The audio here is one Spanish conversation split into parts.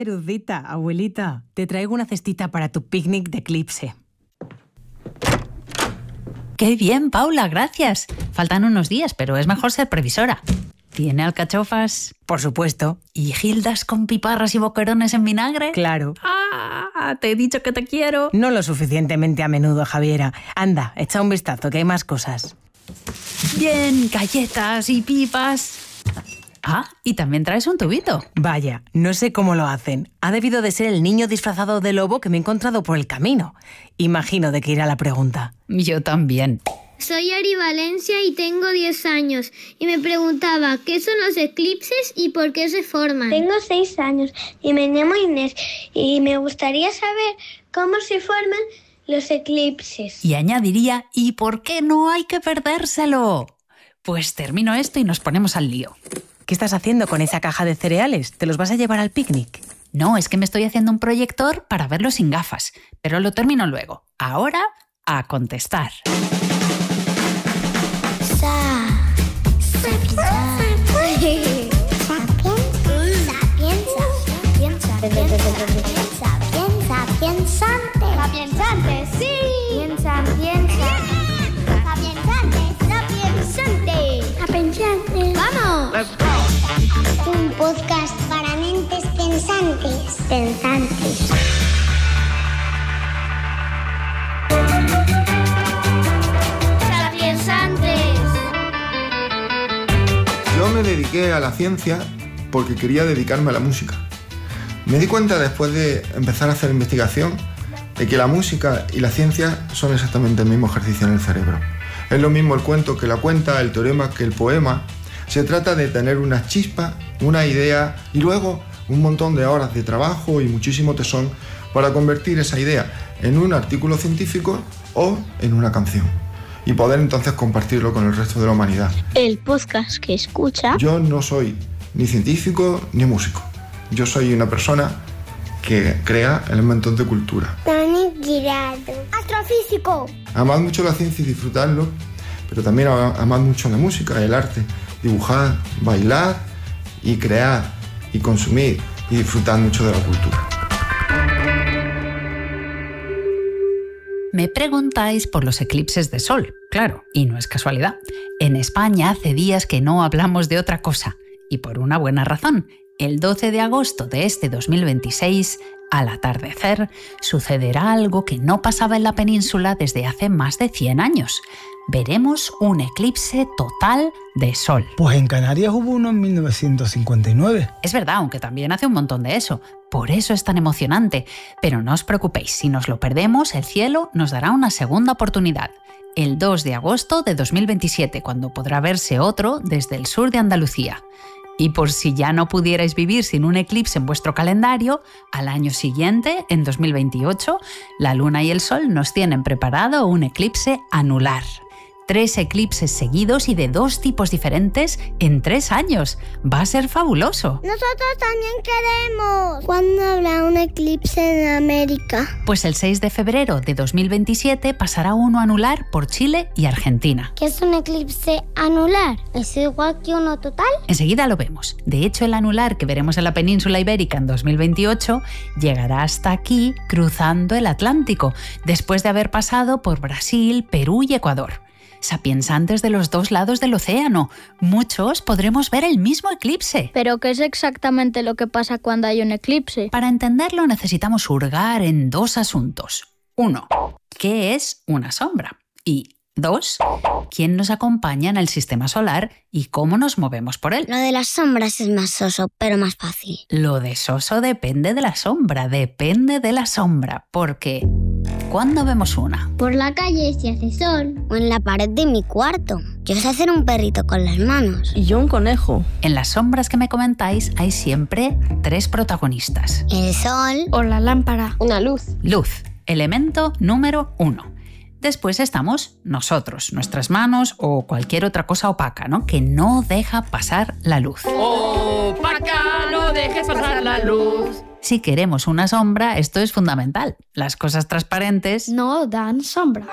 Erudita, abuelita, te traigo una cestita para tu picnic de eclipse. ¡Qué bien, Paula! Gracias. Faltan unos días, pero es mejor ser previsora. ¿Tiene alcachofas? Por supuesto. ¿Y gildas con piparras y boquerones en vinagre? Claro. ¡Ah! Te he dicho que te quiero. No lo suficientemente a menudo, Javiera. Anda, echa un vistazo, que hay más cosas. Bien, galletas y pipas. Ah, y también traes un tubito. Vaya, no sé cómo lo hacen. Ha debido de ser el niño disfrazado de lobo que me he encontrado por el camino. Imagino de qué irá la pregunta. Yo también. Soy Ari Valencia y tengo 10 años y me preguntaba qué son los eclipses y por qué se forman. Tengo 6 años y me llamo Inés y me gustaría saber cómo se forman los eclipses. Y añadiría, ¿y por qué no hay que perdérselo? Pues termino esto y nos ponemos al lío. ¿Qué estás haciendo con esa caja de cereales? ¿Te los vas a llevar al picnic? No, es que me estoy haciendo un proyector para verlo sin gafas, pero lo termino luego. Ahora, a contestar. Sapiensantes, sí. Piensa. Sapiensantes. ¡Vamos! Let's go. Un podcast para mentes pensantes. Sapiensantes. Yo me dediqué a la ciencia porque quería dedicarme a la música. Me di cuenta después de empezar a hacer investigación de que la música y la ciencia son exactamente el mismo ejercicio en el cerebro. Es lo mismo el cuento que la cuenta, el teorema que el poema. Se trata de tener una chispa, una idea y luego un montón de horas de trabajo y muchísimo tesón para convertir esa idea en un artículo científico o en una canción y poder entonces compartirlo con el resto de la humanidad. El podcast que escucha. Yo no soy ni científico ni músico. Yo soy una persona que crea elementos de cultura. Dani Girado. Astrofísico. Amad mucho la ciencia y disfrutarlo, pero también amad mucho la música, el arte. Dibujar, bailar y crear y consumir y disfrutar mucho de la cultura. Me preguntáis por los eclipses de sol, claro, y no es casualidad. En España hace días que no hablamos de otra cosa, y por una buena razón. El 12 de agosto de este 2026, al atardecer, sucederá algo que no pasaba en la península desde hace más de 100 años. Veremos un eclipse total de sol. Pues en Canarias hubo uno en 1959. Es verdad, aunque también hace un montón de eso. Por eso es tan emocionante. Pero no os preocupéis, si nos lo perdemos, el cielo nos dará una segunda oportunidad. El 2 de agosto de 2027, cuando podrá verse otro desde el sur de Andalucía. Y por si ya no pudierais vivir sin un eclipse en vuestro calendario, al año siguiente, en 2028, la Luna y el Sol nos tienen preparado un eclipse anular. 3 eclipses seguidos y de 2 tipos diferentes en 3 años. Va a ser fabuloso. Nosotros también queremos. ¿Cuándo habrá un eclipse en América? Pues el 6 de febrero de 2027 pasará uno anular por Chile y Argentina. ¿Qué es un eclipse anular? ¿Es igual que uno total? Enseguida lo vemos. De hecho, el anular que veremos en la península ibérica en 2028 llegará hasta aquí cruzando el Atlántico, después de haber pasado por Brasil, Perú y Ecuador. Sapiensantes de los 2 lados del océano. Muchos podremos ver el mismo eclipse. ¿Pero qué es exactamente lo que pasa cuando hay un eclipse? Para entenderlo necesitamos hurgar en 2 asuntos. 1. ¿Qué es una sombra? Y 2. ¿Quién nos acompaña en el sistema solar y cómo nos movemos por él? Lo de las sombras es más soso, pero más fácil. Lo de soso depende de la sombra, porque ¿cuándo vemos una? Por la calle si hace sol. O en la pared de mi cuarto. Yo sé hacer un perrito con las manos. Y yo un conejo. En las sombras que me comentáis hay siempre 3 protagonistas. El sol. O la lámpara. Una luz. Luz, elemento número 1. Después estamos nosotros, nuestras manos o cualquier otra cosa opaca, ¿no? Que no deja pasar la luz. ¡Opaca! ¡No dejes pasar la luz! Si queremos una sombra, esto es fundamental. Las cosas transparentes No dan sombra.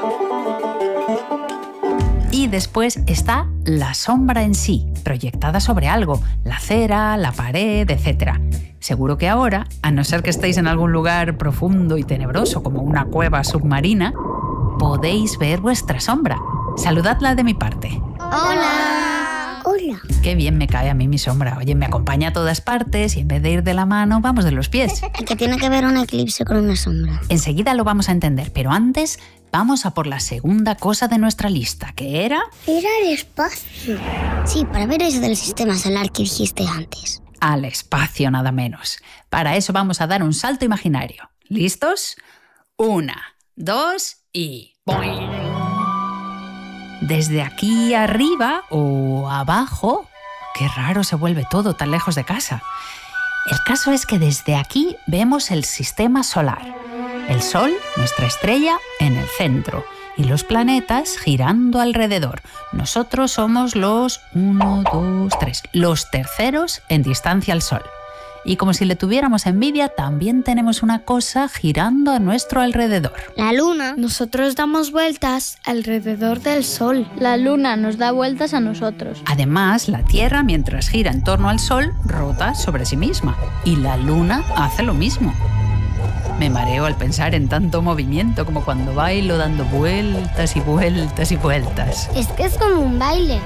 Y después está la sombra en sí, proyectada sobre algo, la acera, la pared, etc. Seguro que ahora, a no ser que estéis en algún lugar profundo y tenebroso como una cueva submarina, podéis ver vuestra sombra. Saludadla de mi parte. ¡Hola! Hola. Qué bien me cae a mí mi sombra. Oye, me acompaña a todas partes y en vez de ir de la mano, vamos de los pies. ¿Y qué tiene que ver un eclipse con una sombra? Enseguida lo vamos a entender, pero antes vamos a por la segunda cosa de nuestra lista, que era... Era el espacio. Sí, para ver eso del sistema solar que dijiste antes. Al espacio, nada menos. Para eso vamos a dar un salto imaginario. ¿Listos? 1, 2 y... ¡boing! Desde aquí arriba o abajo... Qué raro se vuelve todo tan lejos de casa. El caso es que desde aquí vemos el sistema solar. El Sol, nuestra estrella, en el centro. Y los planetas girando alrededor. Nosotros somos los 1, 2, 3, los terceros en distancia al Sol. Y como si le tuviéramos envidia, también tenemos una cosa girando a nuestro alrededor. La luna. Nosotros damos vueltas alrededor del Sol. La luna nos da vueltas a nosotros. Además, la Tierra, mientras gira en torno al Sol, rota sobre sí misma. Y la luna hace lo mismo. Me mareo al pensar en tanto movimiento como cuando bailo dando vueltas y vueltas y vueltas. Es que es como un baile.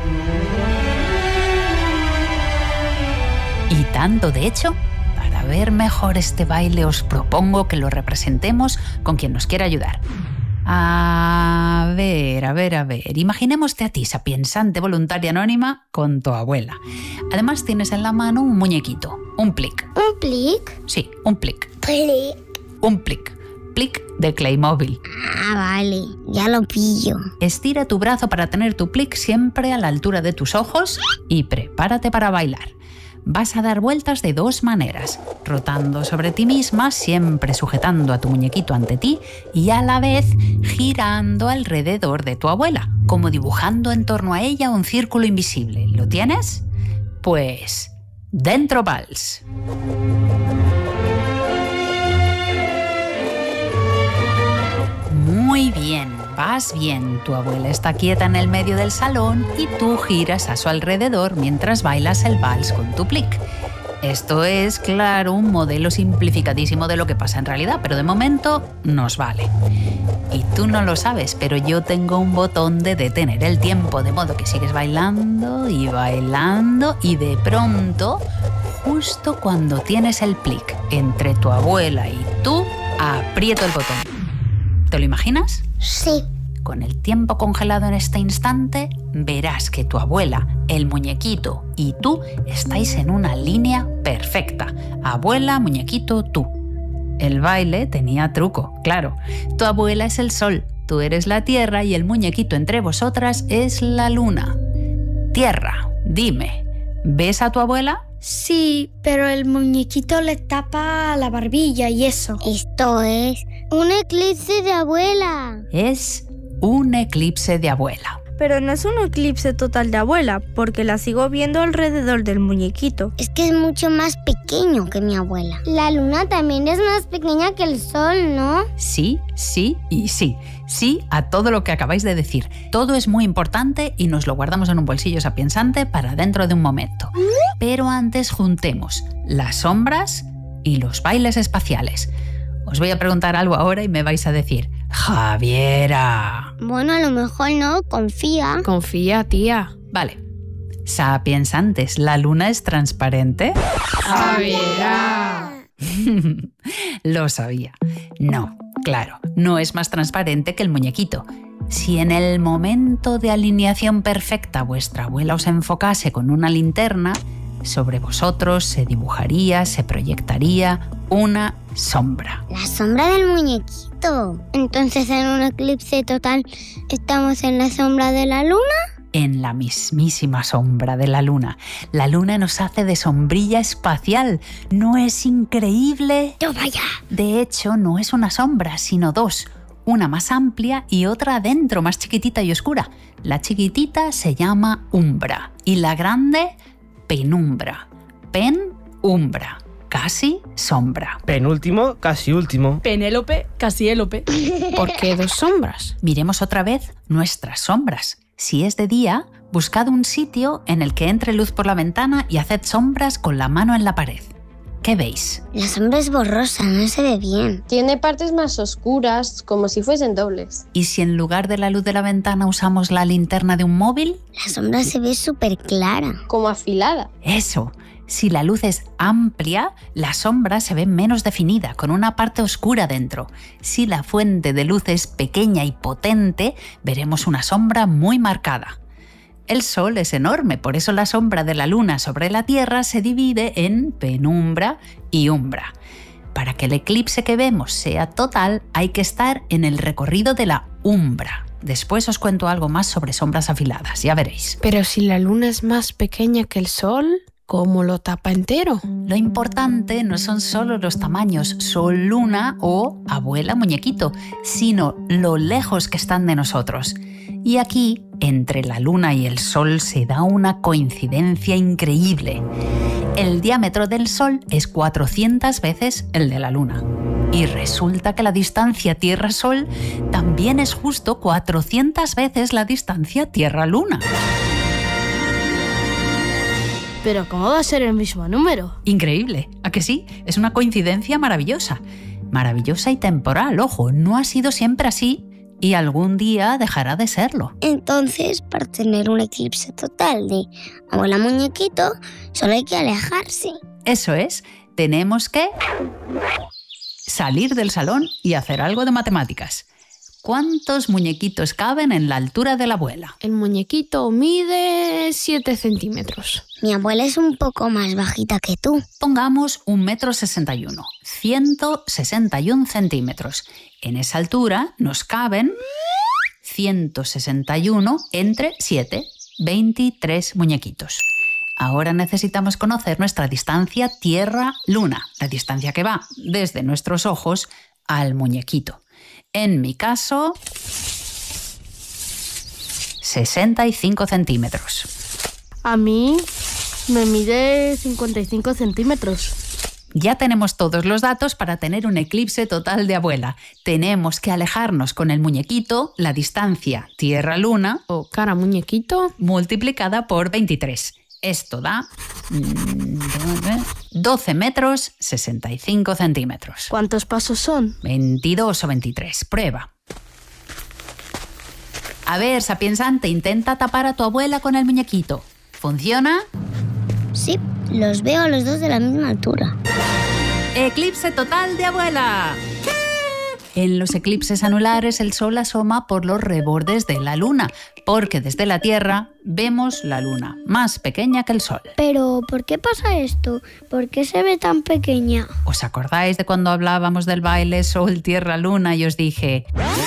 Y tanto, de hecho, para ver mejor este baile os propongo que lo representemos con quien nos quiera ayudar. A ver. Imaginémoste a ti, sapiensante voluntaria anónima, con tu abuela. Además tienes en la mano un muñequito, un plic. ¿Un plic? Sí, un plic. Plic. Un plic. Plic de Playmobil. Ah, vale, ya lo pillo. Estira tu brazo para tener tu plic siempre a la altura de tus ojos y prepárate para bailar. Vas a dar vueltas de 2 maneras, rotando sobre ti misma, siempre sujetando a tu muñequito ante ti y a la vez girando alrededor de tu abuela, como dibujando en torno a ella un círculo invisible. ¿Lo tienes? Pues, dentro vals. Muy bien, vas bien. Tu abuela está quieta en el medio del salón y tú giras a su alrededor mientras bailas el vals con tu plic. Esto es, claro, un modelo simplificadísimo de lo que pasa en realidad, pero de momento nos vale. Y tú no lo sabes, pero yo tengo un botón de detener el tiempo, de modo que sigues bailando y bailando y de pronto, justo cuando tienes el plic entre tu abuela y tú, aprieto el botón. ¿Te lo imaginas? Sí. Con el tiempo congelado en este instante, verás que tu abuela, el muñequito y tú estáis en una línea perfecta. Abuela, muñequito, tú. El baile tenía truco, claro. Tu abuela es el Sol, tú eres la Tierra y el muñequito entre vosotras es la Luna. Tierra, dime, ¿ves a tu abuela? Sí, pero el muñequito le tapa la barbilla y eso. Esto es un eclipse de abuela. Es un eclipse de abuela. Pero no es un eclipse total de abuela, porque la sigo viendo alrededor del muñequito. Es que es mucho más pequeño que mi abuela. La luna también es más pequeña que el sol, ¿no? Sí, sí y sí. Sí a todo lo que acabáis de decir. Todo es muy importante y nos lo guardamos en un bolsillo sapiensante para dentro de un momento. Pero antes juntemos las sombras y los bailes espaciales. Os voy a preguntar algo ahora y me vais a decir: Javiera. Bueno, a lo mejor no, confía. Confía, tía. Vale. Sapiensantes, ¿la luna es transparente? Javiera. Lo sabía. No, claro, no es más transparente que el muñequito. Si en el momento de alineación perfecta vuestra abuela os enfocase con una linterna, sobre vosotros se dibujaría, se proyectaría una sombra. La sombra del muñequito. Entonces, en un eclipse total, ¿estamos en la sombra de la luna? En la mismísima sombra de la luna. La luna nos hace de sombrilla espacial. ¿No es increíble? ¡No vaya! De hecho, no es una sombra, sino 2. Una más amplia y otra adentro, más chiquitita y oscura. La chiquitita se llama umbra y la grande, penumbra. Penumbra. Casi sombra. Penúltimo, casi último. Penélope, casi élope. ¿Por qué 2 sombras? Miremos otra vez nuestras sombras. Si es de día, buscad un sitio en el que entre luz por la ventana y haced sombras con la mano en la pared. ¿Qué veis? La sombra es borrosa, no se ve bien. Tiene partes más oscuras, como si fuesen dobles. ¿Y si en lugar de la luz de la ventana usamos la linterna de un móvil? La sombra se ve súper clara. Como afilada. Eso. Si la luz es amplia, la sombra se ve menos definida, con una parte oscura dentro. Si la fuente de luz es pequeña y potente, veremos una sombra muy marcada. El Sol es enorme, por eso la sombra de la Luna sobre la Tierra se divide en penumbra y umbra. Para que el eclipse que vemos sea total, hay que estar en el recorrido de la umbra. Después os cuento algo más sobre sombras afiladas, ya veréis. Pero si la Luna es más pequeña que el Sol, ¿cómo lo tapa entero? Lo importante no son solo los tamaños Sol-Luna o abuela muñequito, sino lo lejos que están de nosotros. Y aquí, entre la Luna y el Sol, se da una coincidencia increíble. El diámetro del Sol es 400 veces el de la Luna. Y resulta que la distancia Tierra-Sol también es justo 400 veces la distancia Tierra-Luna. ¿Pero cómo va a ser el mismo número? Increíble, ¿a que sí? Es una coincidencia maravillosa. Maravillosa y temporal, ojo, no ha sido siempre así y algún día dejará de serlo. Entonces, para tener un eclipse total de abuela muñequito, solo hay que alejarse. Eso es, tenemos que salir del salón y hacer algo de matemáticas. ¿Cuántos muñequitos caben en la altura de la abuela? El muñequito mide 7 centímetros. Mi abuela es un poco más bajita que tú. Pongamos 1,61 m, 161 centímetros. En esa altura nos caben 161 entre 7, 23 muñequitos. Ahora necesitamos conocer nuestra distancia Tierra-Luna, la distancia que va desde nuestros ojos al muñequito. En mi caso, 65 centímetros. A mí me mide 55 centímetros. Ya tenemos todos los datos para tener un eclipse total de abuela. Tenemos que alejarnos con el muñequito, la distancia Tierra-Luna o cara muñequito multiplicada por 23. Esto da 12 metros 65 centímetros. ¿Cuántos pasos son? 22 o 23. Prueba. A ver, sapiensante, intenta tapar a tu abuela con el muñequito. ¿Funciona? Sí, los veo a los dos de la misma altura. ¡Eclipse total de abuela! En los eclipses anulares el Sol asoma por los rebordes de la Luna, porque desde la Tierra vemos la Luna más pequeña que el Sol. Pero, ¿por qué pasa esto? ¿Por qué se ve tan pequeña? ¿Os acordáis de cuando hablábamos del baile Sol-Tierra-Luna y os dije...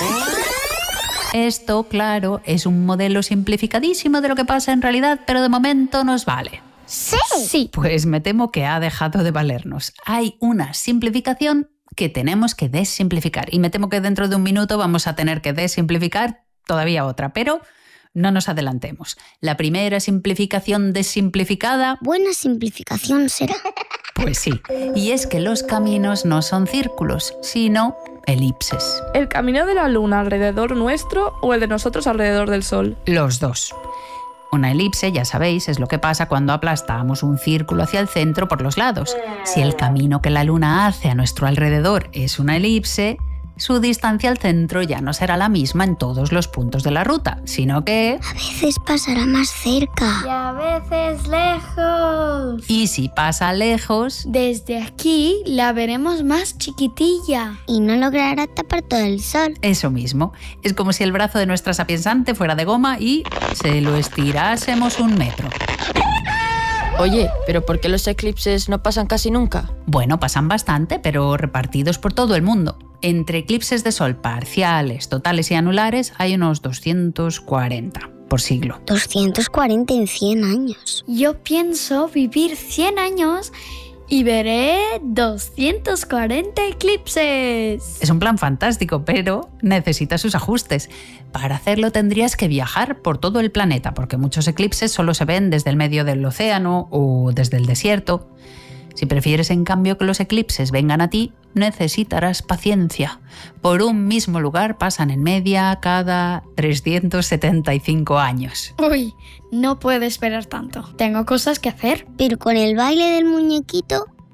Esto, claro, es un modelo simplificadísimo de lo que pasa en realidad, pero de momento nos vale. Sí. Pues me temo que ha dejado de valernos. Hay una simplificación que tenemos que desimplificar. Y me temo que dentro de un minuto vamos a tener que desimplificar todavía otra, pero no nos adelantemos. La primera simplificación desimplificada... Buena simplificación será. Pues sí, y es que los caminos no son círculos, sino elipses. ¿El camino de la Luna alrededor nuestro o el de nosotros alrededor del Sol? Los dos. Una elipse, ya sabéis, es lo que pasa cuando aplastamos un círculo hacia el centro por los lados. Si el camino que la Luna hace a nuestro alrededor es una elipse, su distancia al centro ya no será la misma en todos los puntos de la ruta, sino que... A veces pasará más cerca. Y a veces lejos. Y si pasa lejos... Desde aquí la veremos más chiquitilla. Y no logrará tapar todo el sol. Eso mismo. Es como si el brazo de nuestra sapiensante fuera de goma y se lo estirásemos 1 metro. Oye, ¿pero por qué los eclipses no pasan casi nunca? Bueno, pasan bastante, pero repartidos por todo el mundo. Entre eclipses de sol parciales, totales y anulares hay unos 240 por siglo. 240 en 100 años. Yo pienso vivir 100 años y veré 240 eclipses. Es un plan fantástico, pero necesita sus ajustes. Para hacerlo tendrías que viajar por todo el planeta, porque muchos eclipses solo se ven desde el medio del océano o desde el desierto. Si prefieres, en cambio, que los eclipses vengan a ti, necesitarás paciencia. Por un mismo lugar pasan en media cada 375 años. Uy, no puedo esperar tanto. Tengo cosas que hacer. Pero con el baile del muñequito,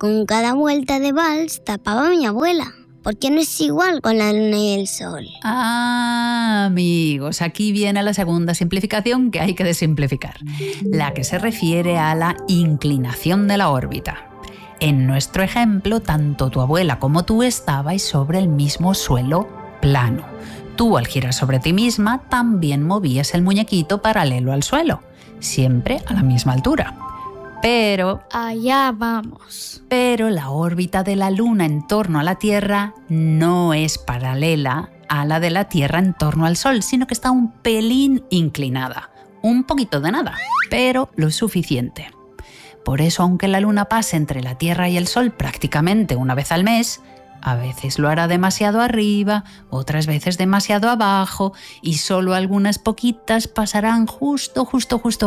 con cada vuelta de vals tapaba a mi abuela. ¿Por qué no es igual con la luna y el sol? Ah, amigos, aquí viene la segunda simplificación que hay que desimplificar, la que se refiere a la inclinación de la órbita. En nuestro ejemplo, tanto tu abuela como tú estabais sobre el mismo suelo plano. Tú, al girar sobre ti misma, también movías el muñequito paralelo al suelo, siempre a la misma altura. Pero... allá vamos. Pero la órbita de la Luna en torno a la Tierra no es paralela a la de la Tierra en torno al Sol, sino que está un pelín inclinada. Un poquito de nada, pero lo suficiente. Por eso, aunque la Luna pase entre la Tierra y el Sol prácticamente una vez al mes, a veces lo hará demasiado arriba, otras veces demasiado abajo, y solo algunas poquitas pasarán justo. ¡Por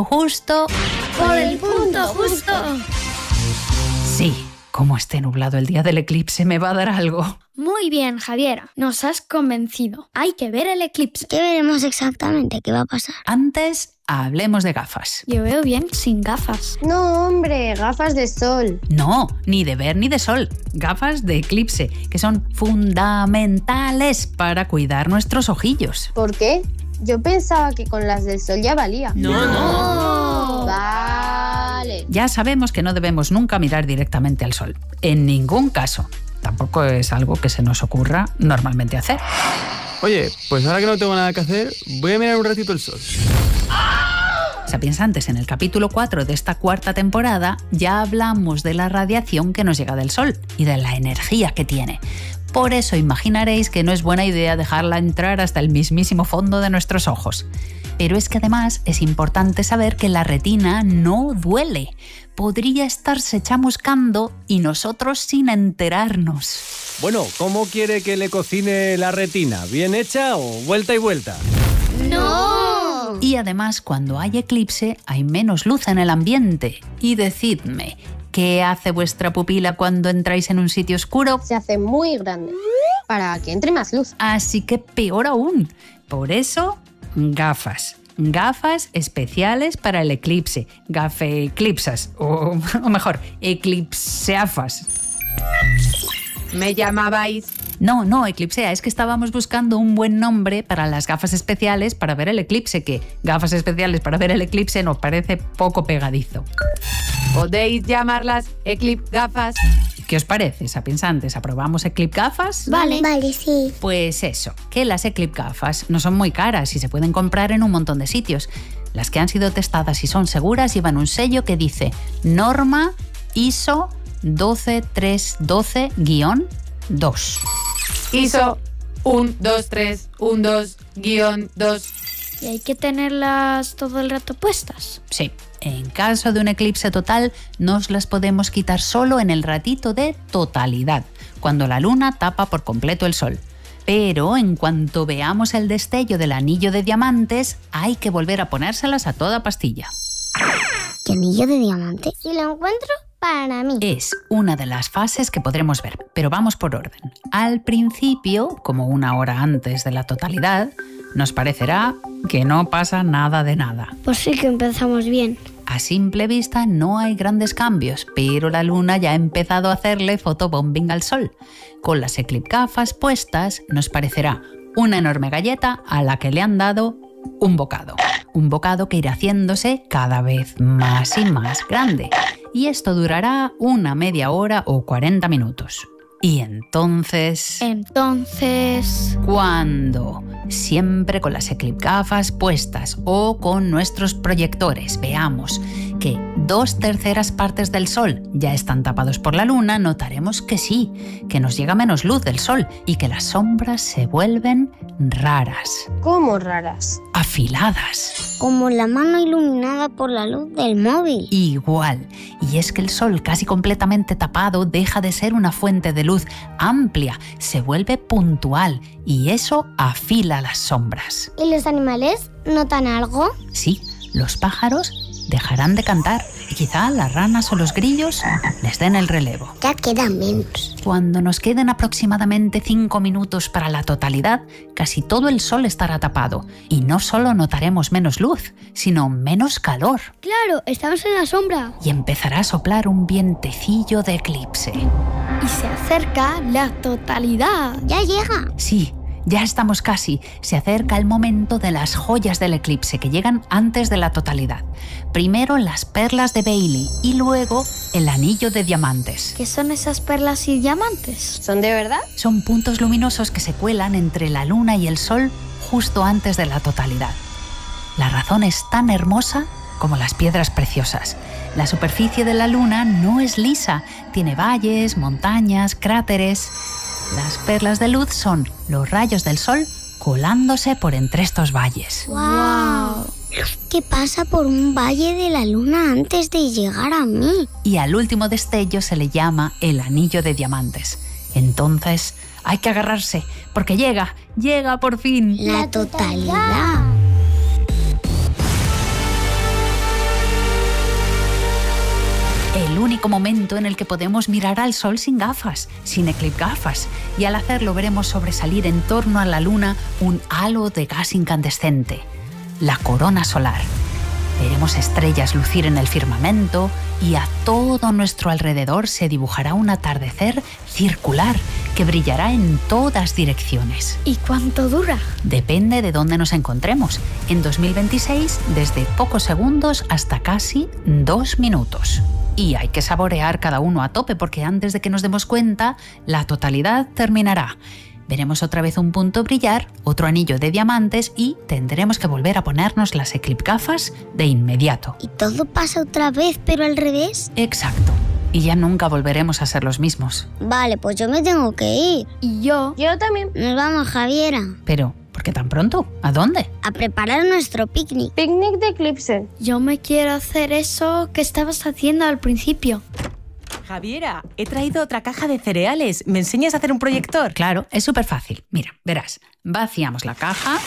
el punto justo! Sí, como esté nublado el día del eclipse me va a dar algo. Muy bien, Javier, nos has convencido. Hay que ver el eclipse. ¿Qué veremos exactamente? ¿Qué va a pasar? Antes, hablemos de gafas. Yo veo bien sin gafas. No, hombre, gafas de sol. No, ni de ver ni de sol. Gafas de eclipse, que son fundamentales para cuidar nuestros ojillos. ¿Por qué? Yo pensaba que con las del sol ya valía. No. Vale. Ya sabemos que no debemos nunca mirar directamente al sol. En ningún caso. Tampoco es algo que se nos ocurra normalmente hacer. Oye, pues ahora que no tengo nada que hacer, voy a mirar un ratito el sol. Sapiensantes, en el capítulo 4 de esta cuarta temporada ya hablamos de la radiación que nos llega del sol y de la energía que tiene. Por eso imaginaréis que no es buena idea dejarla entrar hasta el mismísimo fondo de nuestros ojos. Pero es que además es importante saber que la retina no duele. Podría estarse chamuscando y nosotros sin enterarnos. Bueno, ¿cómo quiere que le cocine la retina? ¿Bien hecha o vuelta y vuelta? ¡No! Y además, cuando hay eclipse, hay menos luz en el ambiente. Y decidme, ¿qué hace vuestra pupila cuando entráis en un sitio oscuro? Se hace muy grande para que entre más luz. Así que peor aún. Por eso, gafas. Gafas especiales para el eclipse. Gafeclipsas. O mejor, eclipseafas. ¿Me llamabais? No, eclipsea. Es que estábamos buscando un buen nombre para las gafas especiales para ver el eclipse, que gafas especiales para ver el eclipse nos parece poco pegadizo. ¿Podéis llamarlas eclipgafas? ¿Qué os parece, sapiensantes? ¿Aprobamos eclipgafas? Vale, sí. Pues eso, que las eclipgafas no son muy caras y se pueden comprar en un montón de sitios. Las que han sido testadas y son seguras llevan un sello que dice norma ISO 12312-2. ISO 12312-2. ¿Y hay que tenerlas todo el rato puestas? Sí. En caso de un eclipse total, nos las podemos quitar solo en el ratito de totalidad, cuando la luna tapa por completo el sol. Pero en cuanto veamos el destello del anillo de diamantes, hay que volver a ponérselas a toda pastilla. ¿Qué anillo de diamante? Si lo encuentro, para mí. Es una de las fases que podremos ver, pero vamos por orden. Al principio, como una hora antes de la totalidad, nos parecerá que no pasa nada de nada. Pues sí que empezamos bien. A simple vista no hay grandes cambios, pero la luna ya ha empezado a hacerle fotobombing al sol. Con las eclipgafas puestas nos parecerá una enorme galleta a la que le han dado un bocado. Un bocado que irá haciéndose cada vez más y más grande. Y esto durará una media hora o 40 minutos. Y entonces... ¿Cuándo? Siempre con las eclipgafas puestas o con nuestros proyectores veamos que 2/3 partes del sol ya están tapados por la luna, notaremos que sí, que nos llega menos luz del sol y que las sombras se vuelven raras. ¿Cómo raras? Afiladas. Como la mano iluminada por la luz del móvil. Igual. Y es que el sol casi completamente tapado deja de ser una fuente de luz amplia, se vuelve puntual y eso afila las sombras. ¿Y los animales notan algo? Sí, los pájaros dejarán de cantar y quizá las ranas o los grillos les den el relevo. Ya quedan menos. Cuando nos queden aproximadamente 5 minutos para la totalidad, casi todo el sol estará tapado y no solo notaremos menos luz, sino menos calor. Claro, estamos en la sombra. Y empezará a soplar un vientecillo de eclipse. Y se acerca la totalidad. Ya llega. Sí, ya estamos casi. Se acerca el momento de las joyas del eclipse que llegan antes de la totalidad. Primero las perlas de Bailey y luego el anillo de diamantes. ¿Qué son esas perlas y diamantes? ¿Son de verdad? Son puntos luminosos que se cuelan entre la luna y el sol justo antes de la totalidad. La razón es tan hermosa como las piedras preciosas. La superficie de la luna no es lisa, tiene valles, montañas, cráteres. Las perlas de luz son los rayos del sol colándose por entre estos valles. ¡Wow! ¿Qué pasa por un valle de la luna antes de llegar a mí? Y al último destello se le llama el anillo de diamantes. Entonces hay que agarrarse, porque llega por fin. La totalidad. El único momento en el que podemos mirar al sol sin gafas, sin eclipsgafas, y al hacerlo veremos sobresalir en torno a la luna un halo de gas incandescente, la corona solar. Veremos estrellas lucir en el firmamento y a todo nuestro alrededor se dibujará un atardecer circular que brillará en todas direcciones. ¿Y cuánto dura? Depende de dónde nos encontremos. En 2026, desde pocos segundos hasta casi 2 minutos. Y hay que saborear cada uno a tope porque antes de que nos demos cuenta, la totalidad terminará. Veremos otra vez un punto brillar, otro anillo de diamantes y tendremos que volver a ponernos las eclipsgafas de inmediato. ¿Y todo pasa otra vez, pero al revés? Exacto. Y ya nunca volveremos a ser los mismos. Vale, pues yo me tengo que ir. ¿Y yo? Yo también. Nos vamos, Javiera. Pero, ¿por qué tan pronto? ¿A dónde? A preparar nuestro picnic. Picnic de eclipse. Yo me quiero hacer eso que estabas haciendo al principio. Javiera, he traído otra caja de cereales. ¿Me enseñas a hacer un proyector? Claro, es súper fácil. Mira, verás, vaciamos la caja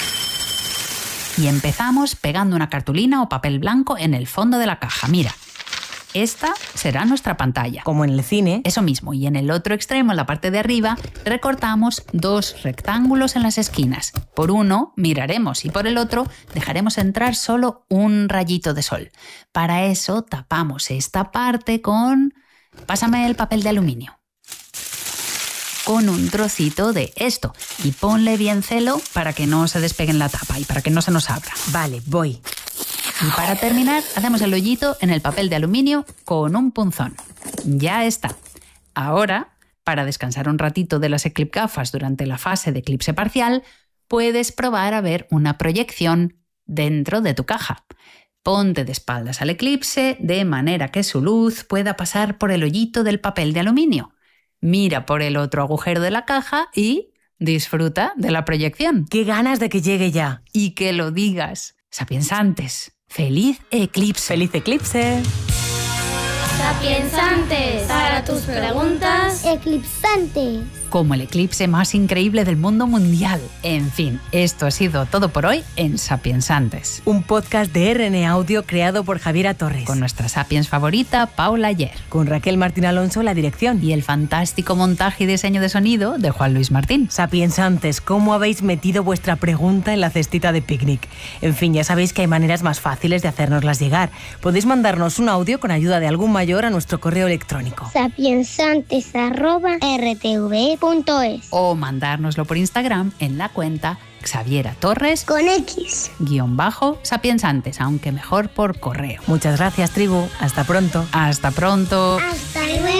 y empezamos pegando una cartulina o papel blanco en el fondo de la caja. Mira, esta será nuestra pantalla. Como en el cine. Eso mismo, y en el otro extremo, en la parte de arriba, recortamos 2 rectángulos en las esquinas. Por uno miraremos y por el otro dejaremos entrar solo un rayito de sol. Para eso tapamos esta parte con... Pásame el papel de aluminio. Con un trocito de esto. Y ponle bien celo para que no se despegue en la tapa y para que no se nos abra. Vale, voy. Y para terminar, hacemos el hoyito en el papel de aluminio con un punzón. Ya está. Ahora, para descansar un ratito de las eclipsgafas durante la fase de eclipse parcial, puedes probar a ver una proyección dentro de tu caja. Ponte de espaldas al eclipse de manera que su luz pueda pasar por el hoyito del papel de aluminio. Mira por el otro agujero de la caja y disfruta de la proyección. ¡Qué ganas de que llegue ya! Y que lo digas. Sapiensantes, ¡feliz eclipse! ¡Feliz eclipse! Sapiensantes, para tus preguntas, eclipsantes. Como el eclipse más increíble del mundo mundial. En fin, esto ha sido todo por hoy en Sapiensantes. Un podcast de RN Audio creado por Javiera Torres. Con nuestra sapiens favorita, Paula Ayer. Con Raquel Martín Alonso, la dirección. Y el fantástico montaje y diseño de sonido de Juan Luis Martín. Sapiensantes, ¿cómo habéis metido vuestra pregunta en la cestita de picnic? En fin, ya sabéis que hay maneras más fáciles de hacérnoslas llegar. Podéis mandarnos un audio con ayuda de algún mayor a nuestro correo electrónico. sapiensantes@rtve.es o mandárnoslo por Instagram en la cuenta Xaviera Torres con X _sapiensantes, aunque mejor por correo. Muchas gracias, tribu. Hasta pronto. Hasta pronto. Hasta luego.